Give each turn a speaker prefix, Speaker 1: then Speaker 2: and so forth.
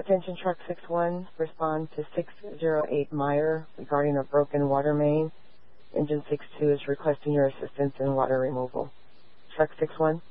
Speaker 1: Attention Truck 61, respond to 608 Meyer regarding a broken water main. Engine 62 is requesting your assistance in water removal. Truck 61.